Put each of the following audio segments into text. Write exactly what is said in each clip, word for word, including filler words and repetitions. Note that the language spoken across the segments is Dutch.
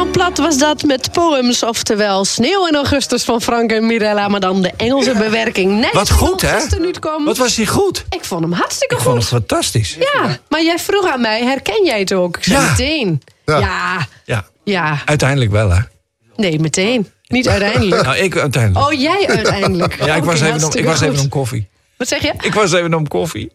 Plat was dat met Poems, oftewel Sneeuw in Augustus van Frank en Mirella, maar dan de Engelse bewerking. Nee, Wat goed, hè? Kwam. Wat was die goed? Ik vond hem hartstikke Ik goed. vond het fantastisch. Ja, maar jij vroeg aan mij, herken jij het ook? Ik zei Ja. meteen. Ja. Ja. Ja, Ja. uiteindelijk wel, hè? Nee, meteen. Niet uiteindelijk. Nou, ik uiteindelijk. Oh, jij uiteindelijk. Ja, ik Oké, was, even om, ik hartstikke was even goed. om koffie. Wat zeg je? Ik was even om koffie.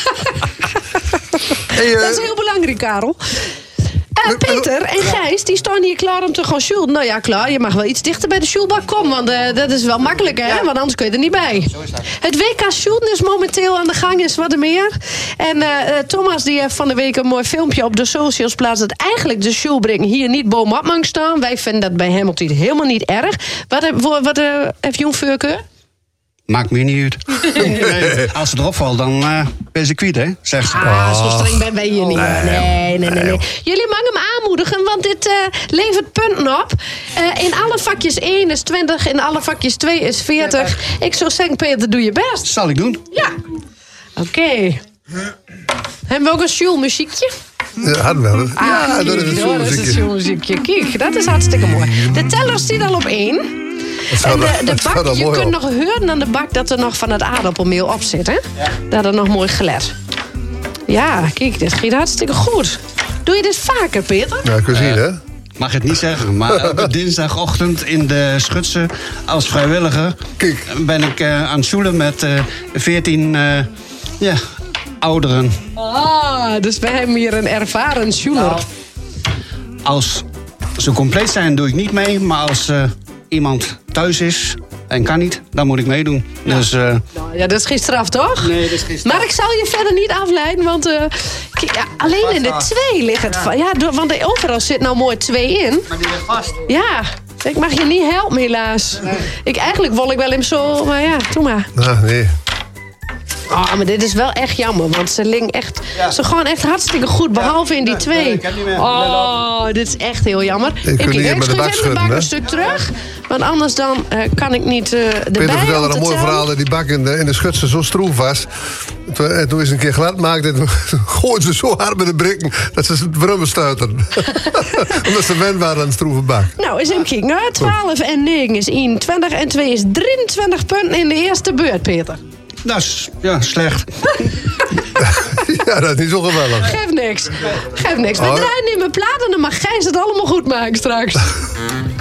Hey, uh, Dat is heel belangrijk, Karel. Uh, Peter en Gijs, die staan hier klaar om te gaan sjoelen. Nou ja, klaar, je mag wel iets dichter bij de sjoelbak komen. Want uh, dat is wel makkelijk, hè? Want anders kun je er niet bij. Het W K sjoelen is momenteel aan de gang, is wat er meer. En uh, Thomas die heeft van de week een mooi filmpje op de socials plaatst... dat eigenlijk de sjoelbrengen hier niet bovenop mag staan. Wij vinden dat bij hem altijd helemaal niet erg. Wat, heb- wat, wat uh, heeft Jong Voorkeur? Maakt me niet uit. Nee, als ze erop valt, dan uh, ben ze kwijt, hè? Zegt ze. Ah, zo streng ben wij hier niet. Nee, nee, nee, nee. Jullie mogen hem aanmoedigen, want dit uh, levert punten op. Uh, in alle vakjes één is twintig, in alle vakjes twee is veertig. Ik zou zeggen, Peter, doe je best. Zal ik doen? Ja. Oké. Okay. Hebben we ook een sjoelmuziekje? ja, hadden we wel. Ja, Ah, dat is een kijk, hoor, dat is een zo'n sjoelmuziekje. Kijk, dat is hartstikke mooi. De teller zit al op één. En de, de bak, je kunt nog horen aan de bak dat er nog van het aardappelmeel op zit, hè? Ja. Dat er nog mooi gelet. Ja, kijk, dit gaat hartstikke goed. Doe je dit vaker, Peter? Ja, kun je zien, hè? Mag het niet zeggen, maar elke dinsdagochtend in de Schutse als vrijwilliger Kijk. ben ik uh, aan het sjoelen met uh, veertien uh, ja, ouderen. Ah, dus wij hebben hier een ervaren sjoeler. Nou, als ze compleet zijn, doe ik niet mee, maar als uh, iemand thuis is en kan niet, dan moet ik meedoen. Ja. Dus, uh, Nou, ja, dat is geen straf, toch? Nee, dat is geen straf. Maar ik zal je verder niet afleiden, want uh, kijk, ja, alleen in de twee ligt het van. Ja, door- want er overal zit nou mooi twee in. Maar die ligt vast. Ja, ik mag je niet helpen, helaas. Nee. Ik, eigenlijk wil ik wel hem zo, maar ja, doe maar. Nou, nee. Oh, maar dit is wel echt jammer, want ze ling echt, ja. ze gaan echt hartstikke goed, behalve in die twee. nee, ik heb niet meer. Oh, dit is echt heel jammer. kunt Ik, niet ik, meer met de schuif bak even de schudden, bak hè? een stuk terug, want anders dan uh, kan ik niet uh, erbij. Peter vertelde om te een mooi tellen. verhaal dat die bak in de, in de schutse zo stroef was. Toen, en toen is een keer glad maakte en toen gooiden ze zo hard met de brikken dat ze het brummen stuiterden. Omdat ze wend waren aan de stroeve bak. Nou, eens even kijken. Nou, twaalf en negen is eenentwintig en twee is drieëntwintig punten in de eerste beurt, Peter. Dat is ja, slecht. Ja, dat is niet zo geweldig. Geef niks. Geef niks. We Oh. draaien in mijn plaat en dan mag Gijs het allemaal goed maken straks.